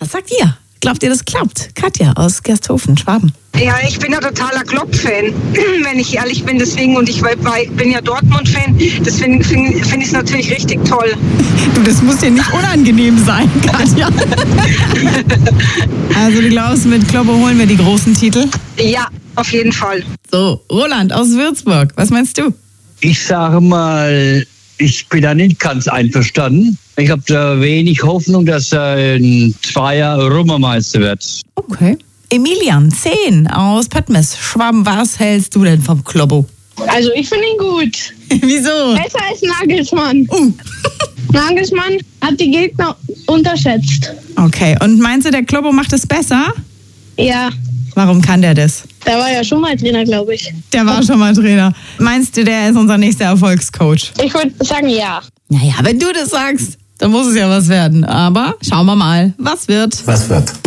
Was sagt ihr? Glaubt ihr, das klappt? Katja aus Gersthofen, Schwaben. Ja, ich bin ja totaler Klopp-Fan, wenn ich ehrlich bin. Deswegen, und ich bin ja Dortmund-Fan, deswegen finde ich es natürlich richtig toll. Du, das muss dir nicht unangenehm sein, Katja. Also du glaubst, mit Kloppo holen wir die großen Titel? Ja, auf jeden Fall. So, Roland aus Würzburg, was meinst du? Ich sage mal, ich bin da nicht ganz einverstanden. Ich habe da wenig Hoffnung, dass er ein Zweier Europameister wird. Okay. Emilian, 10 aus Pöttmes, Schwaben, was hältst du denn vom Kloppo? Also ich finde ihn gut. Wieso? Besser als Nagelsmann. Nagelsmann hat die Gegner unterschätzt. Okay, und meinst du, der Kloppo macht es besser? Ja, Warum kann der das? der war ja schon mal Trainer, glaube ich. Der war schon mal Trainer. Meinst du, der ist unser nächster Erfolgscoach? Ich würde sagen, ja. Naja, wenn du das sagst, dann muss es ja was werden. Aber schauen wir mal, was wird. Was wird?